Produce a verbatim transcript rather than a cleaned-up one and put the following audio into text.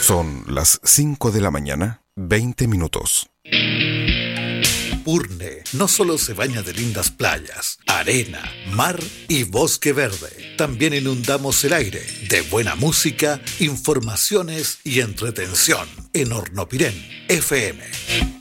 Son las cinco de la mañana, veinte minutos. Purne no solo se baña de lindas playas, arena, mar y bosque verde. También inundamos el aire de buena música, informaciones y entretención en Hornopirén F M.